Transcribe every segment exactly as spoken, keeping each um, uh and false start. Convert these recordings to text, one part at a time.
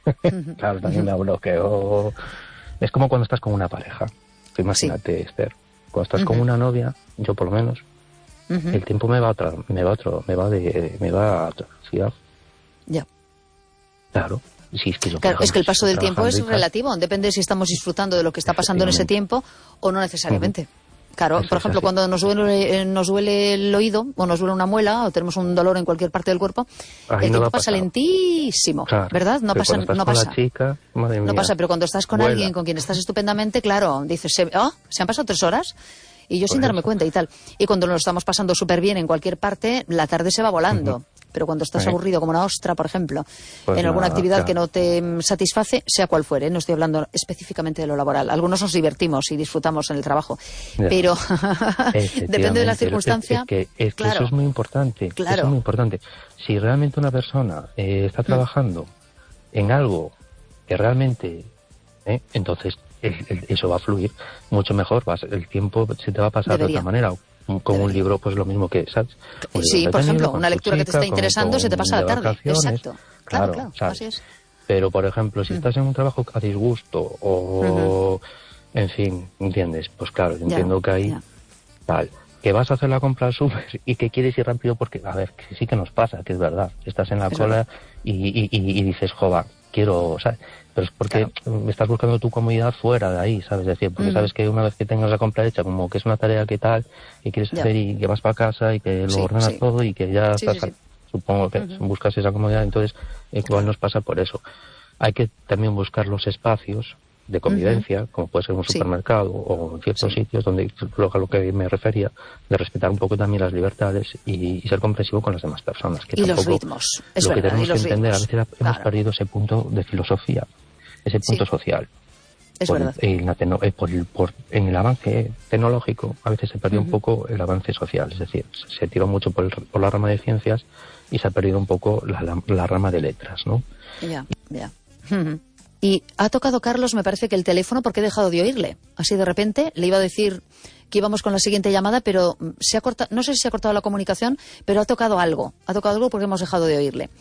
Claro, también me bloqueo. Es como cuando estás con una pareja. Imagínate, sí. Esther, cuando estás uh-huh. con una novia, yo por lo menos, uh-huh. el tiempo me va a otra, me va a otro, me va de, me va a otra velocidad. Ya. Claro. Sí, es que, yo, claro, ejemplo, es que el paso del tiempo es tal, relativo, depende si estamos disfrutando de lo que está pasando en ese tiempo o no necesariamente. Uh-huh. Claro, por ejemplo, cuando nos duele, nos duele el oído o nos duele una muela o tenemos un dolor en cualquier parte del cuerpo, ahí el no tiempo pasa lentísimo, claro, ¿verdad? No pasa, no pasa. Chica, madre mía, no pasa, pero cuando estás con vuela. alguien con quien estás estupendamente, claro, dices, oh, se han pasado tres horas y yo pues sin darme eso. cuenta y tal. Y cuando nos estamos pasando súper bien en cualquier parte, la tarde se va volando. Uh-huh. Pero cuando estás ¿Eh? aburrido como una ostra, por ejemplo, pues en alguna nada, actividad claro. que no te satisface, sea cual fuere, no estoy hablando específicamente de lo laboral. Algunos nos divertimos y disfrutamos en el trabajo, ya. pero depende de la circunstancia. Es que, es que claro. eso es muy importante. Claro. Eso es muy importante. Si realmente una persona eh, está trabajando mm. en algo que realmente, eh, entonces el, el, eso va a fluir mucho mejor. Vas, el tiempo se te va a pasar Debería. de otra manera. Con Debería. un libro, pues lo mismo que, ¿sabes? Un sí, por ejemplo, una lectura chica, que te está interesando con, se te pasa la tarde. Exacto. Claro, claro, claro ¿sabes? así es. Pero, por ejemplo, si mm. estás en un trabajo a disgusto o, uh-huh. en fin, ¿entiendes? Pues claro, entiendo ya, que ahí, ya. tal, que vas a hacer la compra al súper y que quieres ir rápido porque, a ver, que sí que nos pasa, que es verdad. Estás en la es cola y, y, y, y dices, jova, quiero, ¿sabes? Pero es porque claro. estás buscando tu comodidad fuera de ahí, ¿sabes? Es decir, porque mm. sabes que una vez que tengas la compra hecha, como que es una tarea que tal, y quieres ya. hacer y que vas para casa y que lo sí, ordenas sí. todo y que ya sí, estás, sí, sí. supongo que uh-huh. buscas esa comodidad, entonces igual claro. nos pasa por eso. Hay que también buscar los espacios de convivencia, uh-huh. como puede ser un supermercado sí. o en ciertos sí. sitios donde a lo que me refería, de respetar un poco también las libertades y, y ser comprensivo con las demás personas. Que y tampoco, los ritmos, es lo verdad, que tenemos y los que entender, ritmos. a veces Claro. hemos perdido ese punto de filosofía, ese punto sí. social. Es por, verdad. En, la teno, por, el, por, en el avance tecnológico a veces se perdió uh-huh. un poco el avance social, es decir, se tiró mucho por, el, por la rama de ciencias y se ha perdido un poco la, la, la rama de letras, ¿no? Ya, ya. Uh-huh. Y ha tocado, Carlos, me parece que el teléfono, porque he dejado de oírle. Así de repente le iba a decir que íbamos con la siguiente llamada, pero se ha cortado, no sé si se ha cortado la comunicación, pero ha tocado algo. Ha tocado algo porque hemos dejado de oírle.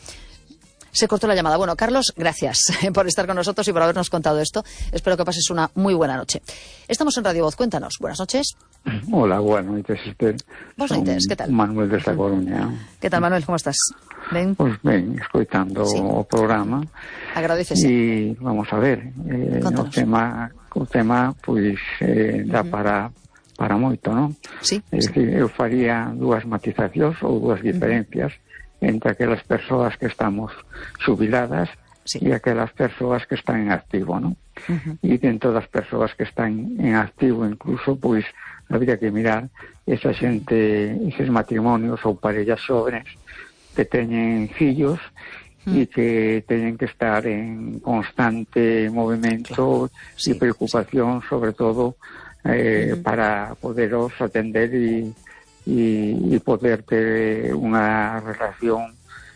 Se cortó la llamada. Bueno, Carlos, gracias por estar con nosotros y por habernos contado esto. Espero que pases una muy buena noche. Estamos en Radio Voz. Cuéntanos. Buenas noches. Hola, buenas noches, Esther. Buenas noches, ¿qué tal? Manuel desde Coruña. ¿Qué tal, Manuel? ¿Cómo estás? Ben? Pues ben, escoitando sí. o programa. Agradecese. E vamos a ver, eh, o tema, o tema, pois, eh, dá uh-huh. para para moito, non? Sí. É sí. dicir, eu faría dúas matizacións ou dúas diferencias uh-huh. entre aquelas persoas que estamos xubiladas sí. e aquelas persoas que están en activo, non? Uh-huh. E dentro das persoas que están en activo, incluso, pois, habría que mirar esa xente, eses matrimonios ou parellas xóvenes que teñen fillos e mm. que teñen que estar en constante movimento claro. sí, e preocupación, sí. sobre todo eh, mm. para poderos atender e, e, e poder ter unha relación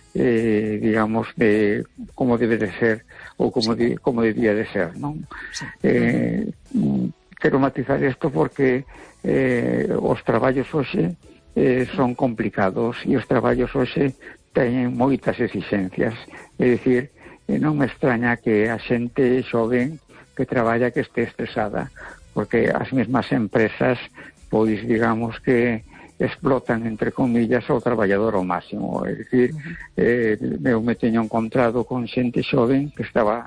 eh, digamos de como debe de ser ou como, sí. de, como debía de ser, non? Sí. Eh, mm. quero matizar isto porque eh, os traballos hoxe eh, son complicados e os traballos hoxe teñen moitas exixencias, é dicir, eh, non me extraña que a xente xoven que traballa que este estresada, porque as mesmas empresas, pois digamos que explotan, entre comillas, ao traballador ao máximo, é dicir, eh, eu me teño encontrado con xente xoven que estaba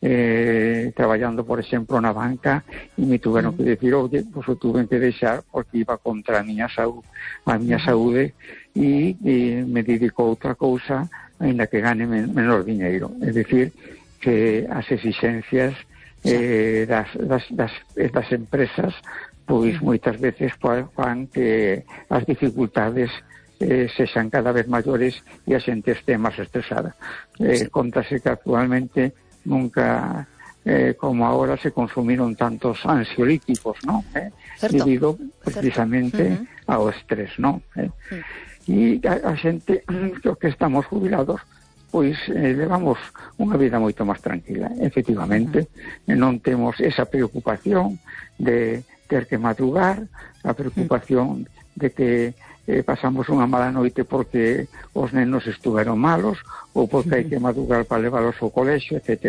eh, traballando, por exemplo, na banca e me tuveron que decir, oye, pues o tuven que deixar porque iba contra a miña saúde, a miña saúde e, e me dedico a outra cousa, ainda que gane men menor diñeiro. É dicir, que as exixencias eh, das, das, das, das empresas, pois moitas veces fan que as dificultades eh, sexan cada vez maiores e a xente este máis estresada. Eh, contase que actualmente nunca eh, como ahora se consumiron tantos ansiolíticos, ¿no? Eh, debido precisamente uh-huh. ao estrés, ¿no? Eh, uh-huh. E a, a xente que estamos jubilados pois eh, levamos unha vida moito máis tranquila. Efectivamente, uh-huh. non temos esa preocupación de ter que madrugar, a preocupación uh-huh. de que eh, pasamos unha mala noite porque os nenos estuveron malos ou porque hai que madrugar para leválos ao colexio, etc,